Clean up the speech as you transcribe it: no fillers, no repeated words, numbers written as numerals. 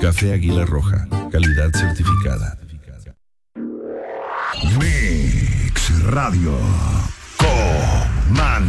Café Águila Roja, calidad certificada. Mix Radio. Comandante.